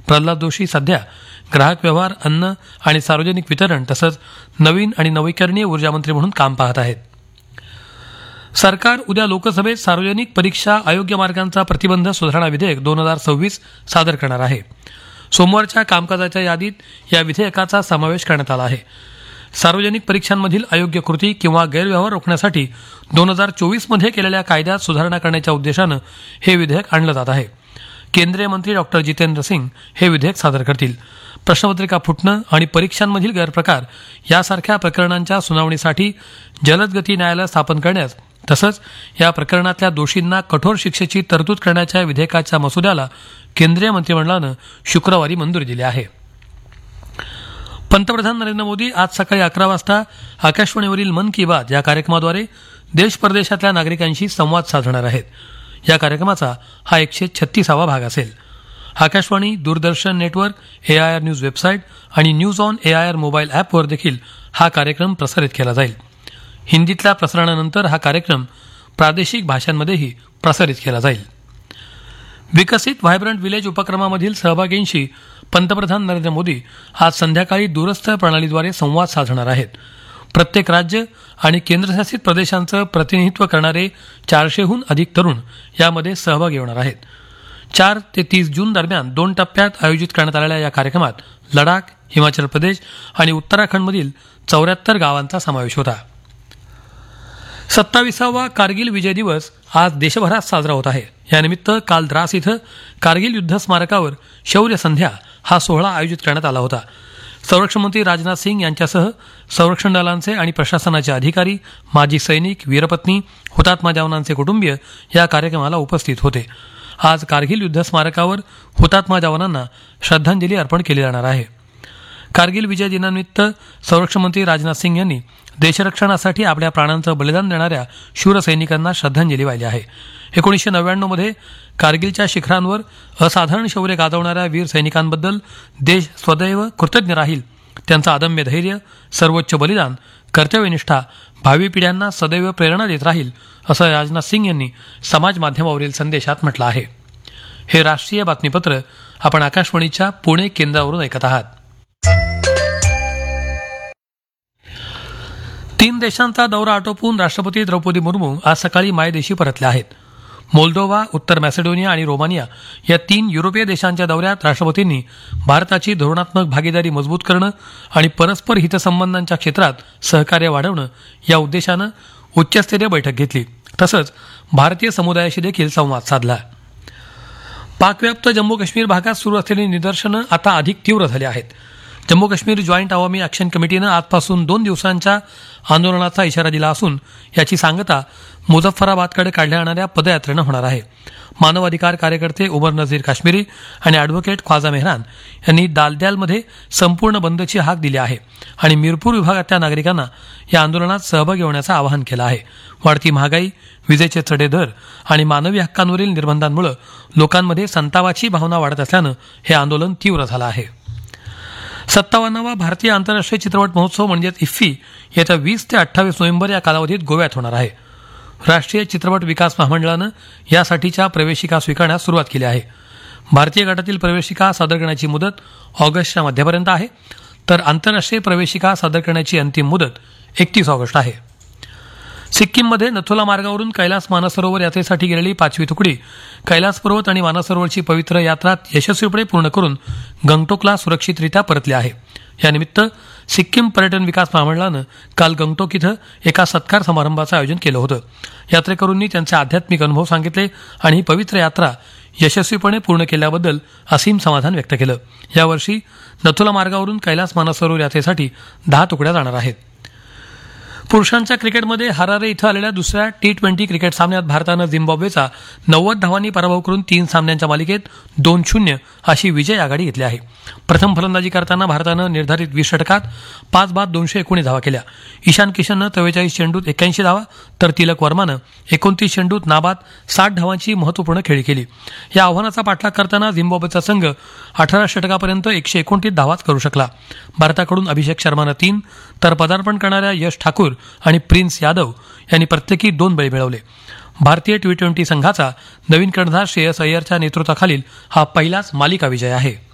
प्रल्हाद जोशी सध्या ग्राहक व्यवहार, अन्न आणि सार्वजनिक वितरण तसंच नवीन आणि नवीकरणीय ऊर्जा मंत्री म्हणून काम पाहत आहेत. सरकार उद्या लोकसभेत सार्वजनिक परीक्षा अयोग्य मार्गांचा प्रतिबंध सुधारणा विधेयक 2026 सादर करणार आहे. सोमवारच्या कामकाजाच्या यादीत या विधेयकाचा समावेश करण्यात आला आहे. सार्वजनिक परीक्षांमधील अयोग्य कृती किंवा गैरव्यवहार रोखण्यासाठी 2024 मध्ये केलेल्या कायद्यात सुधारणा करण्याच्या उद्देशानं हे विधेयक आणलं जात आहे. केंद्रीय मंत्री डॉक्टर जितेंद्र सिंग हे विधेयक सादर करतील. प्रश्नपत्रिका फुटणं आणि परीक्षांमधील गैरप्रकार यासारख्या प्रकरणांच्या सुनावणीसाठी जलद गती न्यायालय स्थापन करण्यास तसंच या प्रकरणातल्या दोषींना कठोर शिक्षेची तरतूद करण्याच्या विधेयकाच्या मसुद्याला केंद्रीय मंत्रिमंडळानं शुक्रवारी मंजुरी दिली आहे. पंतप्रधान नरेंद्र मोदी आज सकाळी 11 वाजता आकाशवाणीवरील मन की बात या कार्यक्रमाद्वारे देश परदेशातल्या नागरिकांशी संवाद साधणार आहेत. या कार्यक्रमाचा हा 136वा भाग असेल. आकाशवाणी, दूरदर्शन नेटवर्क, AIR न्यूज वेबसाईट आणि न्यूज ऑन AIR मोबाईल ॲपवर देखील हा कार्यक्रम प्रसारित केला जाईल. हिंदीतल्या प्रसारणानंतर हा कार्यक्रम प्रादेशिक भाषांमध्येही प्रसारित केला जाईल. विकसित व्हायब्रंट विलेज उपक्रमामधील सहभागींशी पंतप्रधान नरेंद्र मोदी आज संध्याकाळी दूरस्थ प्रणालीद्वारे संवाद साधणार आहेत. प्रत्येक राज्य आणि केंद्रशासित प्रदेशांचं प्रतिनिधित्व करणारे 400हून अधिक तरुण यामध्ये सहभागी होणार आहेत. 4 ते 30 जून दरम्यान 2 टप्प्यात आयोजित करण्यात आलेल्या या कार्यक्रमात लडाख, हिमाचल प्रदेश आणि उत्तराखंडमधील 74 गावांचा समावेश होता. 27वा कारगिल विजय दिवस आज देशभरात साजरा होत आहे. यानिमित्त काल द्रास इथं कारगिल युद्ध स्मारकावर शौर्य संध्या हा सोहळा आयोजित करण्यात आला होता. संरक्षण मंत्री राजनाथ सिंग यांच्यासह संरक्षण दलांचे आणि प्रशासनाचे अधिकारी, माजी सैनिक, वीरपत्नी, हुतात्मा जवानांचे कुटुंबीय या कार्यक्रमाला उपस्थित होते. आज कारगिल युद्ध स्मारकावर हुतात्मा जवानांना श्रद्धांजली अर्पण केली जाणार आहे. कारगिल विजय दिनानिमित्त संरक्षण मंत्री राजनाथ सिंग यांनी देशरक्षणासाठी आपल्या प्राणांचं बलिदान देणाऱ्या शूर सैनिकांना श्रद्धांजली वाहिली आहे. 1999 मध्ये कारगिलच्या शिखरांवर असाधारण शौर्य गाजवणाऱ्या वीर सैनिकांबद्दल देश सदैव कृतज्ञ राहील. त्यांचं अदम्य धैर्य, सर्वोच्च बलिदान, कर्तव्यनिष्ठा भावी पिढ्यांना सदैव प्रेरणा देत राहील असं राजनाथ सिंग यांनी समाज माध्यमावरील संदेशात म्हटलं आहे. हे राष्ट्रीय बातमीपत्र आपण आकाशवाणीच्या पुणे केंद्रावरून ऐकत आहात. 3 देशांचा दौरा आटोपून राष्ट्रपती द्रौपदी मुर्मू आज सकाळी मायदेशी परतल्या आहेत. मोल्दोवा, उत्तर मॅसेडोनिया आणि रोमानिया या 3 युरोपीय देशांच्या दौऱ्यात राष्ट्रपतींनी भारताची धोरणात्मक भागीदारी मजबूत करणं आणि परस्पर हितसंबंधांच्या क्षेत्रात सहकार्य वाढवणं या उद्देशानं उच्चस्तरीय बैठक घेतली. तसंच भारतीय समुदायाशी देखील संवाद साधला. पाकव्याप्त जम्मू काश्मीर भागात सुरू असलेली निदर्शनं आता अधिक तीव्र झाली आहेत. जम्मू काश्मीर जॉईंट अवामी ॲक्शन कमिटीनं आजपासून 2 दिवसांच्या आंदोलनाचा इशारा दिला असून याची सांगता मुझफ्फराबादकडे काढल्या जाणाऱ्या पदयात्रेनं होणार आहे. मानवाधिकार कार्यकर्ते उमर नझीर काश्मीरी आणि ॲडव्होकेट ख्वाजा मेहरान यांनी दालद्यालमध्ये संपूर्ण बंदची हाक दिली आहे आणि मिरपूर विभागातल्या नागरिकांना या आंदोलनात सहभागी होण्याचं आवाहन केलं आहे. वाढती महागाई, विजेचे चढे दर आणि मानवी हक्कांवरील निर्बंधांमुळे लोकांमध्ये संतापाची भावना वाढत असल्यानं हे आंदोलन तीव्र झालं आहे. 57वा भारतीय आंतरराष्ट्रीय चित्रपट महोत्सव म्हणजेच इफ्फी येत्या 20 ते 28 नोव्हेंबर या कालावधीत गोव्यात होणार आहे. राष्ट्रीय चित्रपट विकास महामंडळानं यासाठीच्या प्रवेशिका स्वीकारण्यास सुरुवात केली आहे. भारतीय गटातील प्रवेशिका सादर करण्याची मुदत ऑगस्टच्या मध्यापर्यंत आहे, तर आंतरराष्ट्रीय प्रवेशिका सादर करण्याची अंतिम मुदत 31 ऑगस्ट आहे. सिक्कीममध्ये नथुला मार्गावरून कैलास मानसरोवर यात्रेसाठी गेलेली 5वी तुकडी कैलास पर्वत आणि मानसरोवरची पवित्र यात्रा यशस्वीपणे पूर्ण करून गंगटोकला सुरक्षितरित्या परतली आहे. यानिमित्त सिक्कीम पर्यटन विकास महामंडळानं काल गंगटोक इथं एका सत्कार समारंभाचं आयोजन केलं होतं. यात्रेकरूंनी त्यांचे आध्यात्मिक अनुभव सांगितले आणि ही पवित्र यात्रा यशस्वीपणे पूर्ण केल्याबद्दल असीम समाधान व्यक्त केलं. यावर्षी नथुला मार्गावरून कैलास मानसरोवर यात्रेसाठी 10 तुकड्या जाणार आहेत. पुरुषांच्या क्रिकेटमध्ये हरारे इथं आलेल्या दुसऱ्या T20 क्रिकेट सामन्यात भारतानं झिम्बाब्वेचा 90 धावांनी पराभव करून 3 सामन्यांच्या मालिकेत 2-0 अशी विजय आघाडी घेतली आहे. प्रथम फलंदाजी करताना भारतानं निर्धारित 20 षटकात 5 बाद 219 धावा केल्या. ईशान किशननं 43 चेंडूत 81 धावा तर तिलक वर्मानं 29 चेंडूत नाबाद 60 धावांची महत्त्वपूर्ण खेळी केली. या आव्हानाचा पाठलाग करताना झिम्बाब्वेचा संघ 18 षटकापर्यंत 129 धावाच करू शकला. भारताकडून अभिषेक शर्मानं 3 तर पदार्पण करणाऱ्या यश ठाकूर आणि प्रिन्स यादव यांनी प्रत्येकी 2 बळी मिळवले. भारतीय T20 संघाचा नवीन कर्णधार श्रेयस अय्यरच्या नेतृत्वाखालील हा पहिलाच मालिका विजय आहे.